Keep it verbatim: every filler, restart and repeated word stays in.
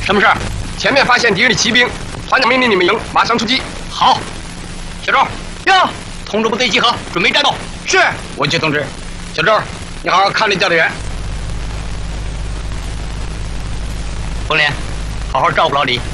什么事儿？前面发现敌人的骑兵，团长命令你们营马上出击。好，小周， 呀， 通知部队集合，准备战斗。 是， 文区同志，小周，你好好看着教导员。凤莲，好好照顾老李。